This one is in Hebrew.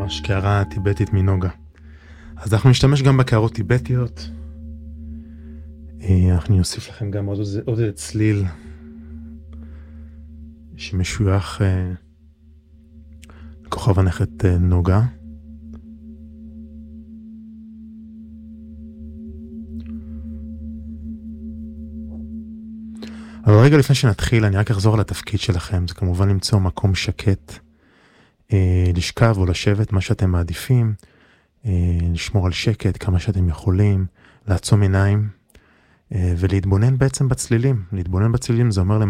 ממש קערה טיבטית מנוגה. אז אנחנו נשתמש גם בקערות טיבטיות. אנחנו נוסיף לכם גם עוד צליל שמשוייך לכוכב הנכד נוגה. אבל רגע לפני שנתחיל, אני רק אחזור על התפקיד שלכם. זה כמובן למצוא מקום שקט, לשכב או לשבת, מה שאתם מעדיפים, לשמור על שקט כמה שאתם יכולים, לעצום עיניים, ולהתבונן בעצם בצלילים. להתבונן בצלילים זה אומר